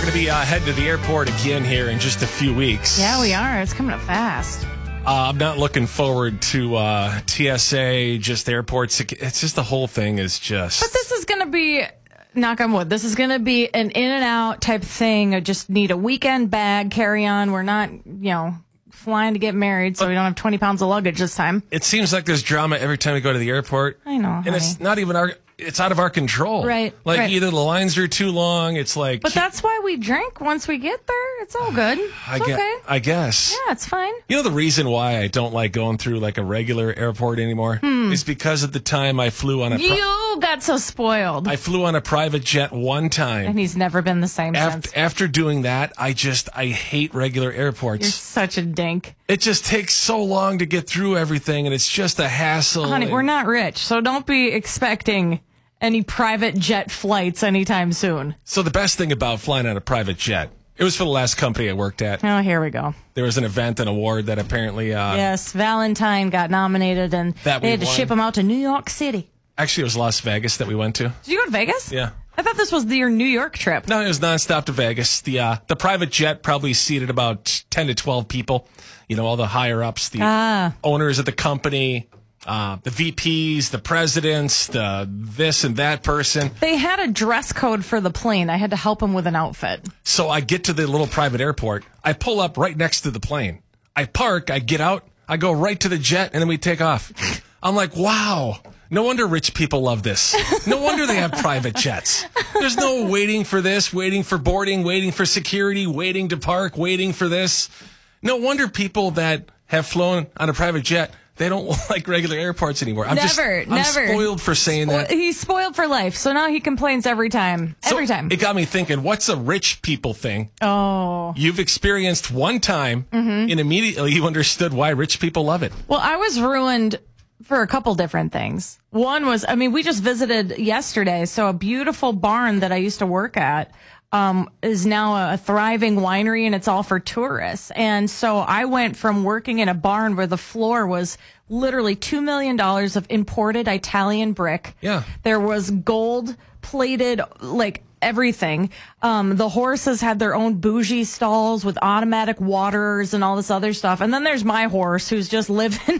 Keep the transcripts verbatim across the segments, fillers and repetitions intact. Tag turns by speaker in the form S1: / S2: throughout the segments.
S1: going to be uh, heading to the airport again here in just a few weeks.
S2: Yeah, we are. It's coming up fast.
S1: Uh, I'm not looking forward to uh, T S A, just airports. It's just the whole thing is just...
S2: But this is going to be, knock on wood, this is going to be an in and out type thing. I just need a weekend bag, carry on. We're not, you know, flying to get married, so we don't have twenty pounds of luggage this time.
S1: It seems like there's drama every time we go to the airport.
S2: I know,
S1: And
S2: honey.
S1: it's not even our... It's out of our control.
S2: Right,
S1: Like,
S2: right.
S1: either the lines are too long, it's like...
S2: But that's why we drink once we get there. It's all good. It's
S1: I,
S2: okay.
S1: guess, I guess.
S2: Yeah, it's fine.
S1: You know the reason why I don't like going through like a regular airport anymore
S2: Hmm.
S1: is because of the time I flew on a pri-
S2: You got so spoiled.
S1: I flew on a private jet one time.
S2: and he's never been the same
S1: After,
S2: since.
S1: after doing that, I just I hate regular
S2: You're
S1: airports.
S2: such a dink.
S1: It just takes so long to get through everything, and it's just a hassle.
S2: Honey,
S1: and-
S2: we're not rich, so don't be expecting any private jet flights anytime soon.
S1: So the best thing about flying on a private jet, it was for the last company I worked at.
S2: Oh, here we go.
S1: There was an event, an award that apparently, uh,
S2: Yes, Valentine got nominated, and
S1: That we
S2: they had to
S1: won.
S2: ship him out to New York City.
S1: actually it was Las Vegas that we went to.
S2: Did you go to Vegas?
S1: Yeah.
S2: I thought this was the, your New York trip.
S1: No, it was nonstop to Vegas. The uh, the private jet probably seated about ten to twelve people. You know, all the higher ups, the
S2: Ah.
S1: owners of the company, uh, the V Ps, the presidents, the this and that person.
S2: They had a dress code for the plane. I had to help him with an outfit.
S1: So I get to the little private airport. I pull up right next to the plane. I park. I get out. I go right to the jet, and then we take off. I'm like, wow. No wonder rich people love this. No wonder they have private jets. There's no waiting for this, waiting for boarding, waiting for security, waiting to park, waiting for this. No wonder people that have flown on a private jet, they don't like regular airports anymore. I'm just,
S2: Never,
S1: I'm
S2: never.
S1: spoiled for saying that.
S2: Well, he's spoiled for life, so now he complains every time.
S1: So
S2: Every time.
S1: It got me thinking, what's a rich people thing
S2: Oh.
S1: you've experienced one time
S2: Mm-hmm.
S1: and immediately you understood why rich people love it?
S2: Well, I was ruined for a couple different things. One was, I mean, we just visited yesterday, so a beautiful barn that I used to work at um, is now a thriving winery, and it's all for tourists. And so I went from working in a barn where the floor was literally two million dollars of imported Italian brick.
S1: Yeah.
S2: There was gold plated, like, everything. Um, the horses had their own bougie stalls with automatic waterers and all this other stuff. And then there's my horse who's just living.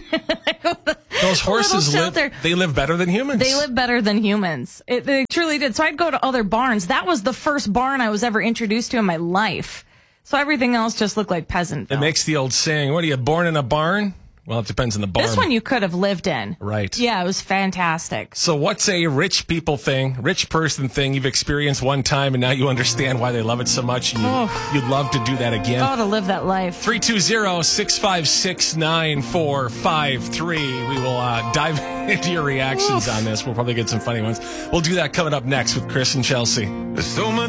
S1: Those horses live,
S2: shelter.
S1: they live better than humans.
S2: They live better than humans. It, they truly did. So I'd go to other barns. That was the first barn I was ever introduced to in my life. So everything else just looked like peasant.
S1: It makes the old saying, what are you, born in a barn? Well, it depends on the barn.
S2: This one you could have lived in.
S1: Right.
S2: Yeah, it was fantastic.
S1: So what's a rich people thing, rich person thing you've experienced one time and now you understand why they love it so much and you,
S2: Oh.
S1: you'd love to do that again?
S2: Oh, to live that life.
S1: three two zero, six five six, nine four five three. We will uh, dive into your reactions
S2: Oof.
S1: on this. We'll probably get some funny ones. We'll do that coming up next with Chris and Chelsea.
S3: There's so much